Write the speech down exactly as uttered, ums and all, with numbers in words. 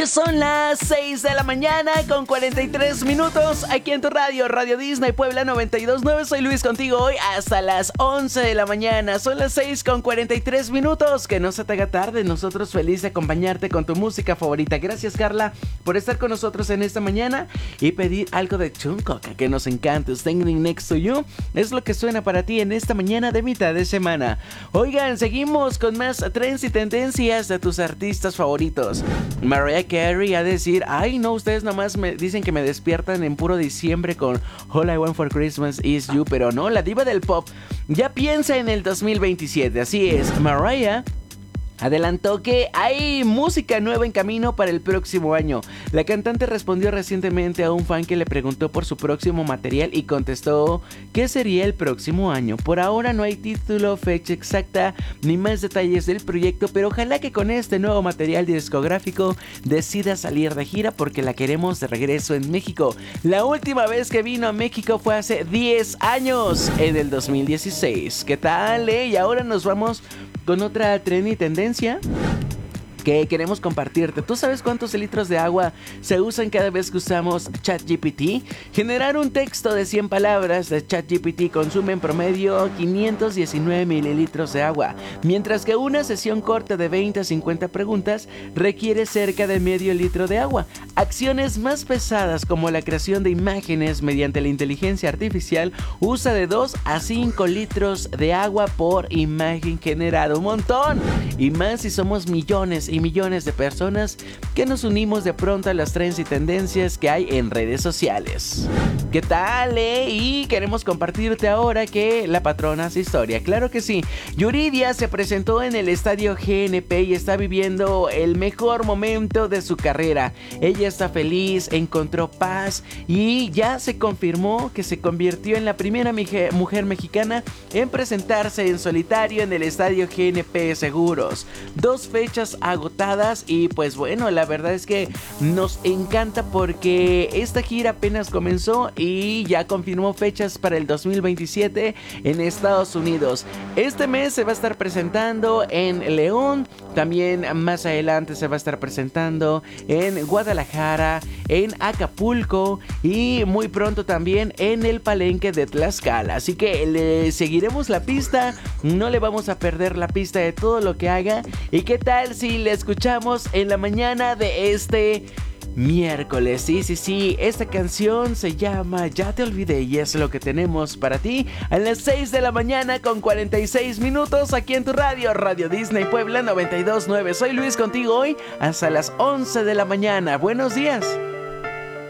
Ya son las seis de la mañana con cuarenta y tres minutos aquí en tu radio, Radio Disney Puebla noventa y dos punto nueve. Soy Luis contigo hoy hasta las once de la mañana. Son las seis con cuarenta y tres minutos. Que no se te haga tarde. Nosotros felices de acompañarte con tu música favorita. Gracias, Carla, por estar con nosotros en esta mañana y pedir algo de Jungkook que nos encanta. Standing Next to You es lo que suena para ti en esta mañana de mitad de semana. Oigan, seguimos con más trends y tendencias de tus artistas favoritos. Mariah Carey a decir, ay no, ustedes nomás me dicen que me despiertan en puro diciembre con All I Want for Christmas Is You, pero no, la diva del pop ya piensa en el dos mil veintisiete, así es. Mariah adelantó que hay música nueva en camino para el próximo año. La cantante respondió recientemente a un fan que le preguntó por su próximo material y contestó que sería el próximo año. Por ahora no hay título, fecha exacta ni más detalles del proyecto, pero ojalá que con este nuevo material discográfico decida salir de gira porque la queremos de regreso en México. La última vez que vino a México fue hace diez años, en el dos mil dieciséis. ¿Qué tal, eh? Y ahora nos vamos con otra trendy tendencia que queremos compartirte. ¿Tú sabes cuántos litros de agua se usan cada vez que usamos ChatGPT? Generar un texto de cien palabras de ChatGPT consume en promedio quinientos diecinueve mililitros de agua, mientras que una sesión corta de veinte a cincuenta preguntas requiere cerca de medio litro de agua. Acciones más pesadas como la creación de imágenes mediante la inteligencia artificial usa de dos a cinco litros de agua por imagen generada. Un montón. Y más si somos millones y millones de personas que nos unimos de pronto a las trends y tendencias que hay en redes sociales. ¿Qué tal, eh? Y queremos compartirte ahora que la patrona hace historia. Claro que sí. Yuridia se presentó en el estadio G N P y está viviendo el mejor momento de su carrera. Ella está feliz, encontró paz y ya se confirmó que se convirtió en la primera mujer mexicana en presentarse en solitario en el estadio G N P Seguros. Dos fechas agotadas y pues bueno, la verdad es que nos encanta porque esta gira apenas comenzó y ya confirmó fechas para el dos mil veintisiete en Estados Unidos. Este mes se va a estar presentando en León, también más adelante se va a estar presentando en Guadalajara, en Acapulco y muy pronto también en el Palenque de Tlaxcala. Así que le seguiremos la pista, no le vamos a perder la pista de todo lo que haga. ¿Y qué tal si le escuchamos en la mañana de este miércoles? Sí, sí, sí, esta canción se llama Ya te olvidé y es lo que tenemos para ti a las seis de la mañana con cuarenta y seis minutos aquí en tu radio, Radio Disney Puebla noventa y dos punto nueve. Soy Luis contigo hoy hasta las once de la mañana. Buenos días.